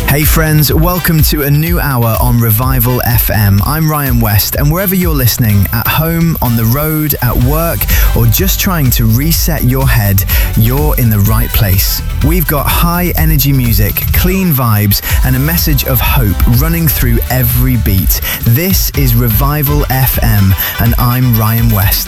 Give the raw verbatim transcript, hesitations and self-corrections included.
Hey friends, welcome to a new hour on Revival F M. I'm Ryan West, and wherever you're listening, at home, on the road, at work, or just trying to reset your head, you're in the right place. We've got high energy music, clean vibes, and a message of hope running through every beat. This is Revival F M, and I'm Ryan West.